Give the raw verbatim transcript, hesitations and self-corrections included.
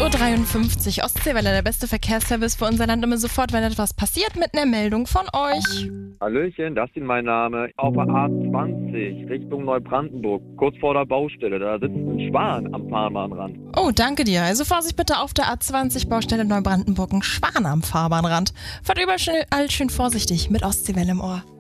Uhr dreiundfünfzig, Ostseewelle, der beste Verkehrsservice für unser Land. Immer sofort, wenn etwas passiert, mit einer Meldung von euch. Hallöchen, das ist mein Name. Auf der A zwanzig Richtung Neubrandenburg, kurz vor der Baustelle. Da sitzt ein Schwan am Fahrbahnrand. Oh, danke dir. Also Vorsicht bitte auf der A zwanzig, Baustelle Neubrandenburg, ein Schwan am Fahrbahnrand. Fahrt überall schön vorsichtig mit Ostseewelle im Ohr.